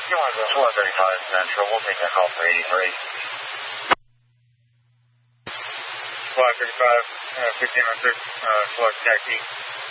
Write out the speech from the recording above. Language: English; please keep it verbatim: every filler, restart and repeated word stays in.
two one thirty-five Central, we'll take that call for eighty-three. two one thirty-five, uh, fifteen hundred, uh, select taxi.